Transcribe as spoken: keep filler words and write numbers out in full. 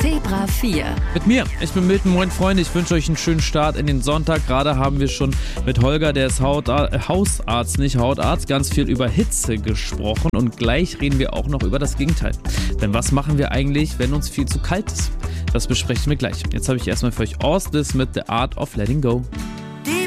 Debra vier. Mit mir, ich bin Milton, moin Freunde, ich wünsche euch einen schönen Start in den Sonntag. Gerade haben wir schon mit Holger, der ist Hautar- äh, Hausarzt, nicht Hautarzt, ganz viel über Hitze gesprochen und gleich reden wir auch noch über das Gegenteil. Denn was machen wir eigentlich, wenn uns viel zu kalt ist? Das besprechen wir gleich. Jetzt habe ich erstmal für euch Orstis mit The Art of Letting Go.